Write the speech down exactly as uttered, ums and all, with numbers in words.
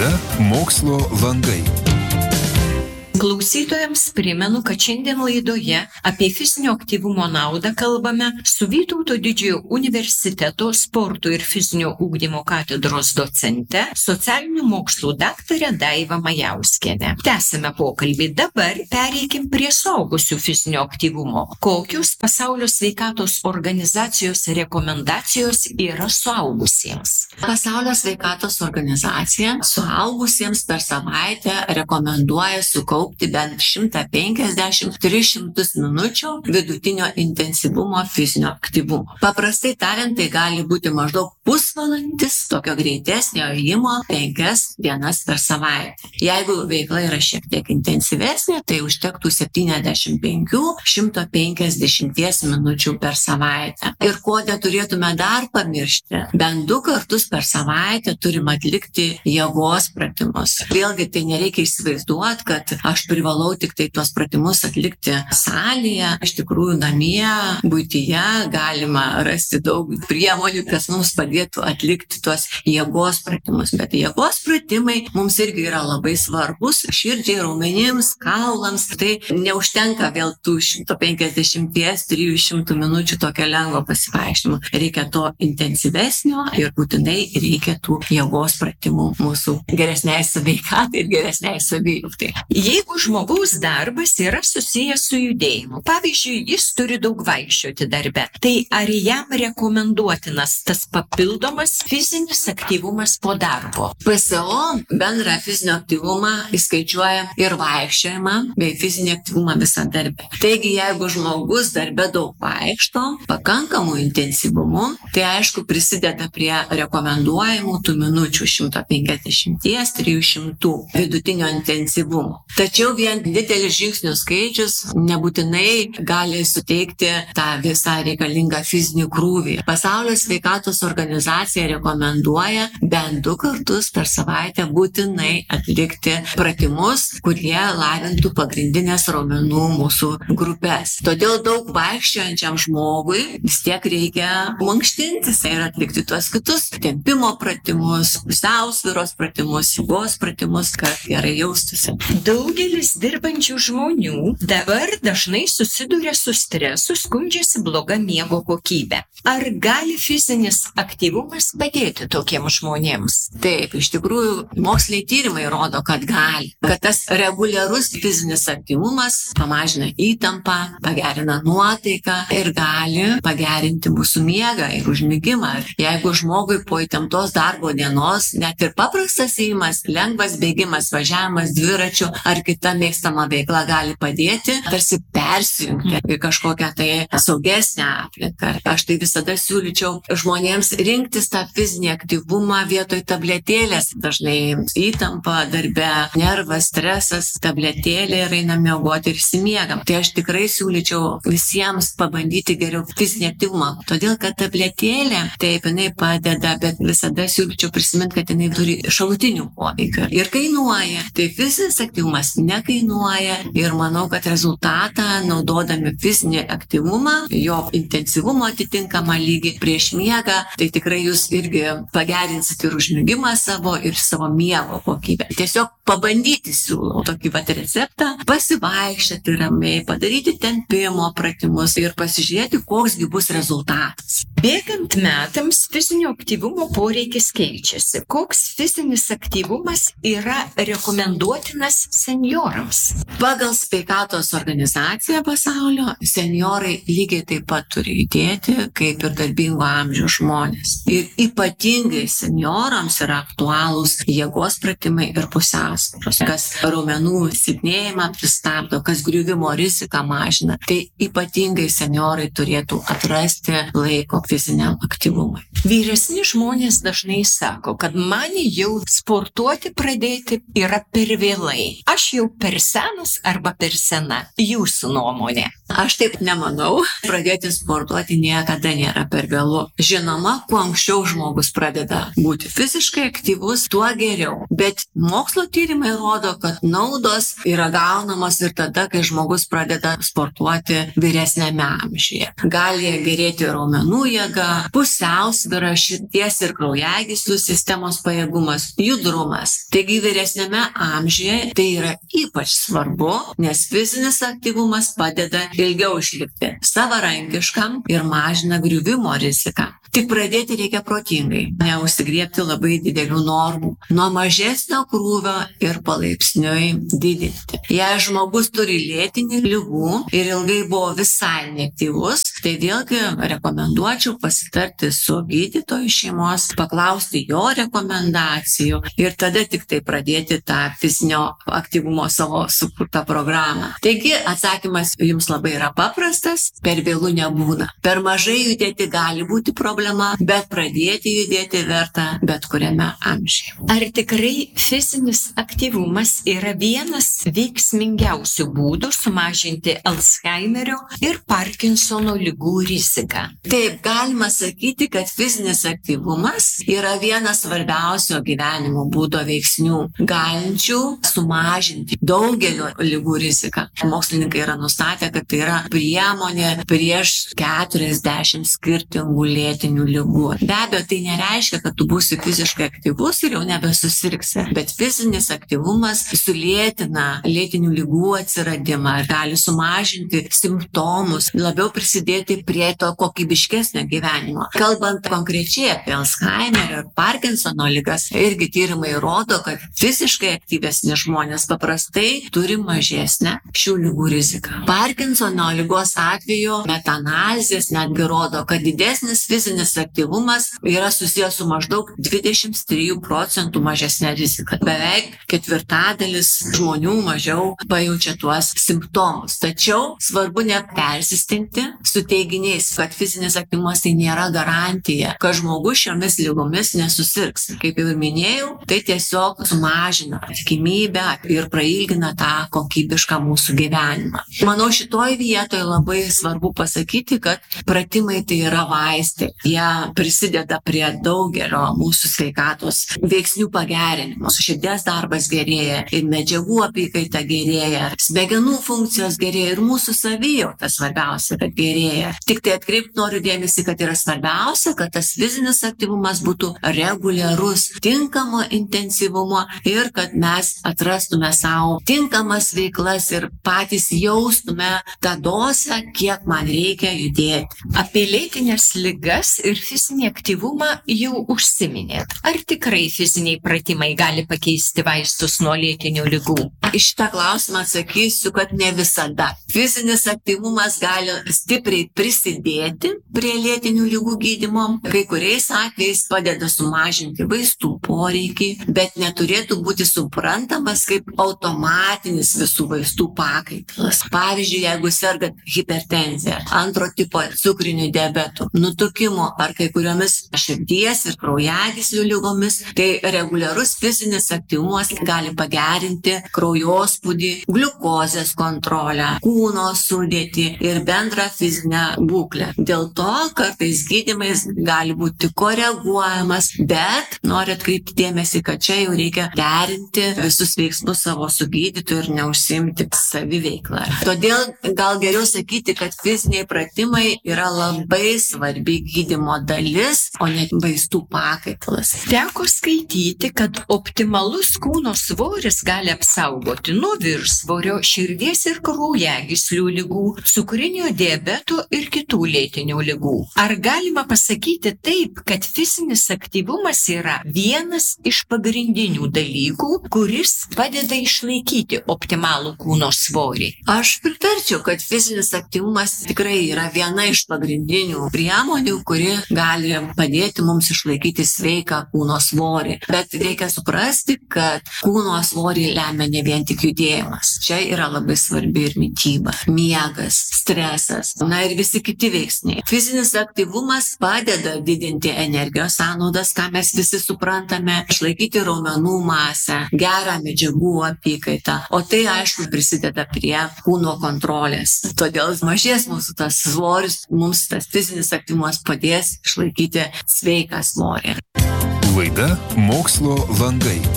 Laida Mokslo langai. Klausytojams primenu, kad šiandien laidoje apie fizinio aktyvumo naudą kalbame su Vytauto Didžiojo universiteto sporto ir fizinio ugdymo katedros docente, socialinių mokslų daktare Daiva Majauskiene. Tęsime pokalbį. Dabar pereikim prie suaugusių fizinio aktyvumo. Kokios Pasaulio sveikatos organizacijos rekomendacijos yra suaugusiems? Pasaulio sveikatos organizacija suaugusiems per savaitę rekomenduoja sukaupti bent šimtą penkiasdešimt iki trijų šimtų minučių vidutinio intensyvumo fizinio aktyvumo. Paprastai tariant, tai gali būti maždaug pusvalandis tokio greitesnio ėjimo penkias dienas per savaitę. Jeigu veikla yra šiek tiek intensyvesnė, tai užtektų septyniasdešimt penkių iki šimto penkiasdešimties minučių per savaitę. Ir ko neturėtume dar pamiršti, bent du kartus per savaitę turime atlikti jėgos pratimus. Vėlgi tai nereikia įsivaizduoti, kad aš privalau tik tai tuos pratimus atlikti salėje. Iš tikrųjų, namie, buityje galima rasti daug priemonių, kas mums padėtų atlikti tuos jėgos pratimus. Bet jėgos pratimai mums irgi yra labai svarbus širdžiai, raumenims, kaulams. Tai neužtenka vėl tų šimto penkiasdešimties iki trijų šimtų minučių tokio lengvo pasivaikščiojimo. Reikia to intensyvesnio ir būtinai reikia tų jėgos pratimų mūsų geresniai sveikatai ir geresniai savijautai. Jeigu žmogaus darbas yra susijęs su judėjimu, pavyzdžiui, jis turi daug vaikščioti darbe, tai ar jam rekomenduotinas tas papildomas fizinis aktyvumas po darbo? P S O bendrą fizinio aktyvumą įskaičiuoja ir vaikščiojimą bei fizinį aktyvumą visą darbę. Taigi, jeigu žmogus darbe daug vaikšto, pakankamų intensyvumu, tai aišku prisideda prie rekomenduojamų tų minučių šimto penkiasdešimties iki trijų šimtų vidutinio intensyvumo. Tačiau vien didelis žingsnių skaičius nebūtinai gali suteikti tą visą reikalingą fizinį krūvį. Pasaulio sveikatos organizacija rekomenduoja bent du kartus per savaitę būtinai atlikti pratimus, kurie lavintų pagrindinės raumenų mūsų grupės. Todėl daug vaikščiojančiam žmogui vis tiek reikia mankštintis ir atlikti tuos kitus tempimo pratimus, pusiausvyros pratimus, jėgos pratimus, kad gerai jaustųsi. Daugelis dirbančių žmonių dabar dažnai susiduria su stresu, skundžiasi bloga miego kokybė. Ar gali fizinis aktyvumas padėti tokiems žmonėms? Taip, iš tikrųjų, moksliniai tyrimai rodo, kad gali. Kad tas reguliarus fizinis aktyvumas pamažina įtampą, pagerina nuotaiką ir gali pagerinti mūsų miegą ir užmigimą. Jeigu žmogui po įtemptos darbo dienos net ir paprastas ėjimas, lengvas bėgimas, važiavimas dviračiu ar kita mėgstama veikla gali padėti, tarsi persijungti į kažkokią tai saugesnę aplinką. Aš tai visada siūlyčiau žmonėms rinktis tą fizinį aktyvumą vietoj tabletėlės. Dažnai įtampa darbe, nervas, stresas, tabletėlė ir einam miegoti ir išsimiegam. Tai aš tikrai siūlyčiau visiems pabandyti geriau fizinį aktyvumą. Todėl, kad tabletėlė, taip, jinai padeda, bet visada siūlyčiau prisiminti, kad jinai turi šalutinių poveikių. Ir kainuoja. Tai fizinis aktyvumas nekainuoja ir manau, kad rezultatą naudodami fizinį aktyvumą, jo intensyvumo atitinkamą lygį prieš miegą, tai tikrai jūs irgi pagerinsite ir užmigimą savo ir savo miego kokybę. Tiesiog pabandyti siūlau tokį pat receptą, pasivaikščioti ramiai, padaryti tempimo pratimus ir pasižiūrėti, koksgi bus rezultatas. Bėgant metams fizinio aktyvumo poreikis keičiasi. Koks fizinis aktyvumas yra rekomenduotinas senjorams? Pagal sveikatos organizaciją pasaulio, senjorai lygiai taip pat turi judėti kaip ir darbingo amžiaus žmonės. Ir ypatingai senjorams yra aktualūs jėgos pratimai ir pusiausvyros, kas raumenų silpnėjimą pristabdo, kas griuvimo riziką mažina. Tai ypatingai senjorai turėtų atrasti laiko fiziniam aktyvumui. Vyresni žmonės dažnai sako, kad man jau sportuoti pradėti yra per vėlai. Aš jau per senas arba per sena. Jūsų nuomonė? Aš taip nemanau. Pradėti sportuoti niekada nėra per vėlu. Žinoma, kuo anksčiau žmogus pradeda būti fiziškai aktyvus, tuo geriau. Bet mokslo tyrimai rodo, kad naudos yra gaunamos ir tada, kai žmogus pradeda sportuoti vyresnėme amžiuje. Gali gerėti raumenų jėga, miega, pusiausvyra, širdies ir kraujagyslių sistemos pajėgumas, judrumas. Taigi vyresniame amžiuje tai yra ypač svarbu, nes fizinis aktyvumas padeda ilgiau išlikti savarankiškam ir mažina griuvimo riziką. Tik pradėti reikia protingai, neužsigriebti labai didelių normų, nuo mažesnio krūvio ir palaipsniui didinti. Jei žmogus turi lėtinių ligų ir ilgai buvo visai neaktyvus, tai vėlgi rekomenduočiau pasitarti su gydytoju šeimos, paklausti jo rekomendacijų ir tada tik tai pradėti tą fizinio aktyvumo savo sukurtą programą. Taigi atsakymas jums labai yra paprastas, per vėlų nebūna. Per mažai judėti gali būti problema, bet pradėti judėti verta bet kuriame amžiuje. Ar tikrai fizinis aktyvumas yra vienas veiksmingiausių būdų sumažinti Alzheimerio ir Parkinsono ligų riziką? Taip, galima sakyti, kad fizinis aktyvumas yra vienas svarbiausio gyvenimo būdo veiksnių, galinčių sumažinti daugelio ligų riziką. Mokslininkai yra nustatę, kad tai yra priemonė prieš keturiasdešimt skirtingų lėtinių ligų. Be abejo, tai nereiškia, kad tu būsi fiziškai aktyvus ir jau nebesusirgsi, bet fizinis aktyvumas sulėtina lėtinių ligų atsiradimą ir gali sumažinti simptomus, labiau prisidėti prie to kokybiškesnio gyvenimo. Kalbant konkrečiai apie Alzheimerio ir Parkinsono ligas, irgi tyrimai rodo, kad fiziškai aktyvesni žmonės paprastai turi mažesnę šių ligų riziką. Parkinsono ligos atveju metaanalizės netgi rodo, kad didesnis fizinis aktyvumas yra susijęs su maždaug dvidešimt trijų procentų mažesnė rizika. Beveik ketvirtadalis žmonių mažiau pajaučia tuos simptomus. Tačiau svarbu nepersistengti su teiginiais, kad fizinis aktyvumas tai nėra garantija, kad žmogus šiomis lygomis nesusirgs. Kaip jau minėjau, tai tiesiog sumažina tikimybę ir prailgina tą kokybišką mūsų gyvenimą. Manau, šitoj vietoje labai svarbu pasakyti, kad pratimai tai yra vaistai. Jie prisideda prie daugelio mūsų sveikatos veiksnių pagerinimo. Mūsų širdies darbas gerėja ir medžiagų apykaita gerėja, smegenų funkcijos gerėja ir mūsų savijauta svarbiausia, kad gerėja. Tik tai atkreipti noriu dėmesį, kad yra svarbiausia, kad tas fizinis aktyvumas būtų reguliarus, tinkamo intensyvumo ir kad mes atrastume savo tinkamas veiklas ir patys jaustume tą dozę, kiek man reikia judėti. Apie lėtines ligas ir fizinį aktyvumą jau užsiminėt. Ar tikrai fiziniai pratimai gali pakeisti vaistus nuo lėtinių ligų? Iš šitą klausimą atsakysiu, kad ne visada. Fizinis aktyvumas gali stipriai prisidėti prie lėtinių ligų gydymo. Kai kuriais atvejais padeda sumažinti vaistų poreikį, bet neturėtų būti suprantamas kaip automatinis visų vaistų pakaitalas. Pavyzdžiui, jeigu sergat hipertenzija, antro tipo cukriniu diabetu, nutukimu ar kai kuriomis širdies ir kraujagyslių ligomis, tai reguliarus fizinis aktyvumas gali pagerinti kraujospūdį, gliukozės kontrolę, kūno sudėtį ir bendrą fizinę būklę. Dėl to kartais gydymais gali būti koreguojamas, bet noriu atkreipti dėmesį, kad čia jau reikia derinti visus veiksmus savo su gydytoju ir neužsiimti saviveiklą. Todėl gal geriau sakyti, kad fiziniai pratimai yra labai svarbi gydymo dalis, o ne vaistų pakaitalas. Teko skaityti, kad optimalus kūno svoris gali apsaugoti nuo viršsvorio, širdies ir kraujagyslių ligų, cukrinio diabeto ir kitų lėtinių ligų. Ar galima pasakyti taip, kad fizinis aktyvumas yra vienas iš pagrindinių dalykų, kuris padeda išlaikyti optimalų kūno svorį? Aš pritarčiau, kad fizinis aktyvumas tikrai yra viena iš pagrindinių priemonių, kuri gali padėti mums išlaikyti sveiką kūno svorį. Bet reikia suprasti, kad kūno svorį lemia ne vien tik judėjimas. Čia yra labai svarbi ir mityba, miegas, stresas, na ir visi kiti veiksniai. Fizinis aktyvumas padeda didinti energijos sąnaudas, ką mes visi suprantame, išlaikyti raumenų masę, gerą medžiagų apykaitą, o tai aišku prisideda prie kūno kontrolės. Todėl mažės mūsų tas svoris, mums tas fizinis aktyvumas padės išlaikyti sveiką svorį. Laida Mokslo langai.